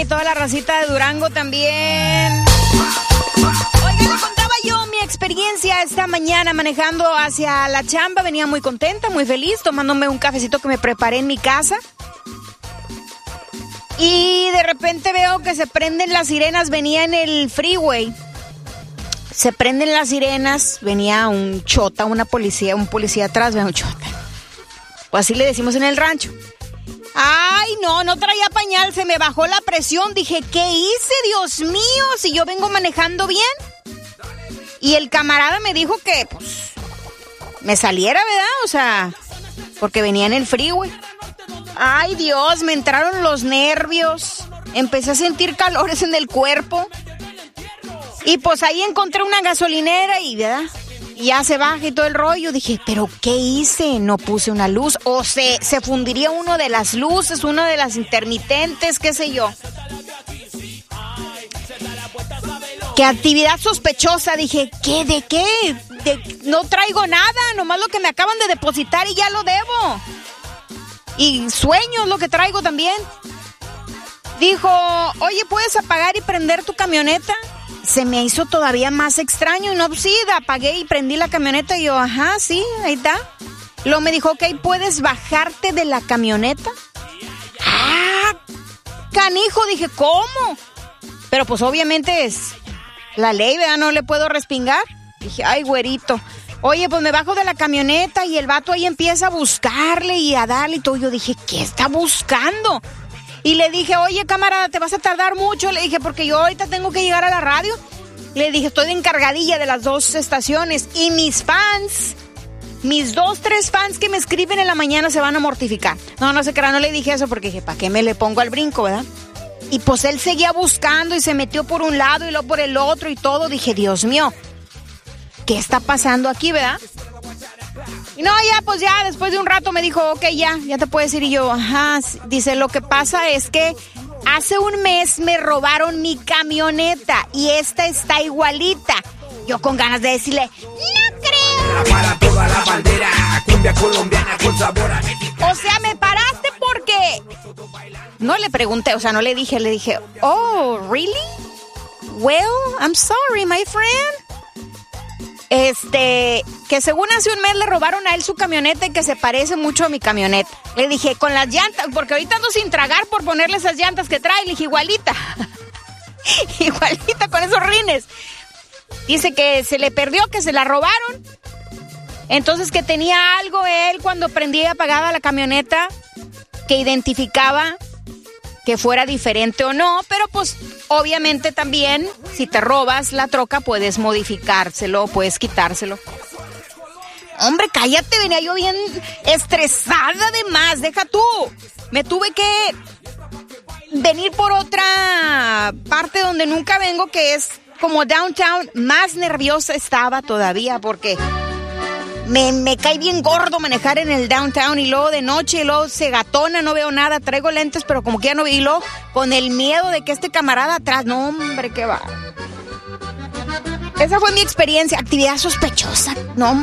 y toda la racita de Durango también. Oigan, le contaba yo mi experiencia esta mañana manejando hacia la chamba. Venía muy contenta, muy feliz, tomándome un cafecito que me preparé en mi casa. Y de repente veo que se prenden las sirenas. Venía en el freeway. Se prenden las sirenas. Venía un chota, un policía atrás. Venía un chota. O así le decimos en el rancho. Ay, no traía pañal. Se me bajó la presión. Dije, ¿qué hice, Dios mío? Si yo vengo manejando bien. Y el camarada me dijo que, pues, me saliera, ¿verdad? O sea, porque venía en el freeway. Ay, Dios, me entraron los nervios. Empecé a sentir calores en el cuerpo. Y pues ahí encontré una gasolinera y, ¿verdad? Y ya se baja y todo el rollo. Dije, ¿pero qué hice? No puse una luz. O se fundiría uno de las luces, una de las intermitentes, qué sé yo. ¿Qué actividad sospechosa? Dije, ¿qué? ¿De qué? No traigo nada, nomás lo que me acaban de depositar y ya lo debo. Y sueños lo que traigo también. Dijo, oye, ¿puedes apagar y prender tu camioneta? Se me hizo todavía más extraño. Y no, sí, apagué y prendí la camioneta. Y yo, ajá, sí, ahí está. Luego me dijo, ok, ¿puedes bajarte de la camioneta? Ah, canijo, dije, ¿cómo? Pero pues obviamente es la ley, ¿verdad? No le puedo respingar. Dije, ay, güerito. Oye, pues me bajo de la camioneta y el vato ahí empieza a buscarle y a darle y todo. Yo dije, ¿qué está buscando? Y le dije, oye, camarada, ¿te vas a tardar mucho? Le dije, porque yo ahorita tengo que llegar a la radio. Le dije, estoy de encargadilla de las 2 estaciones. Y mis fans, mis 2, 3 fans que me escriben en la mañana se van a mortificar. No sé qué, no le dije eso porque dije, ¿para qué me le pongo al brinco, verdad? Y pues él seguía buscando y se metió por un lado y luego por el otro y todo. Dije, Dios mío, ¿qué está pasando aquí, verdad? Y no, ya, pues ya, después de un rato me dijo, ok, ya te puedes ir. Y yo, ajá, dice, lo que pasa es que hace un mes me robaron mi camioneta y esta está igualita. Yo con ganas de decirle, no creo. Para toda la bandera, cumbia colombiana con sabor a mexicano. O sea, me paraste porque... No le pregunté, o sea, no le dije, oh, really? Well, I'm sorry, my friend. Que según hace un mes le robaron a él su camioneta y que se parece mucho a mi camioneta. Le dije, con las llantas, porque ahorita ando sin tragar por ponerle esas llantas que trae. Le dije, igualita. Igualita con esos rines. Dice que se le perdió, que se la robaron. Entonces que tenía algo él cuando prendía y apagaba la camioneta que identificaba que fuera diferente o no, pero pues obviamente también si te robas la troca puedes modificárselo, puedes quitárselo. Hombre, cállate, venía yo bien estresada de más, deja tú. Me tuve que venir por otra parte donde nunca vengo, que es como downtown. Más nerviosa estaba todavía porque me cae bien gordo manejar en el downtown y luego de noche y luego se gatona, no veo nada, traigo lentes pero como que ya no vi, y luego con el miedo de que este camarada atrás, no hombre, qué va. Esa fue mi experiencia, actividad sospechosa, no